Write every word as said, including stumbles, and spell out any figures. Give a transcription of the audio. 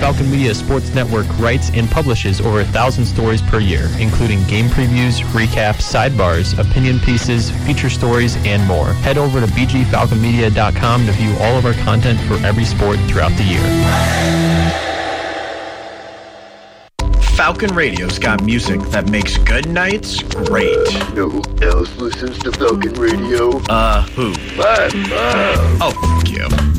Falcon Media Sports Network writes and publishes over a thousand stories per year, including game previews, recaps, sidebars, opinion pieces, feature stories, and more. Head over to b g falcon media dot com to view all of our content for every sport throughout the year. Falcon Radio's got music that makes good nights great. Know who else listens to Falcon Radio? Uh, who? My mom. Oh, fuck you.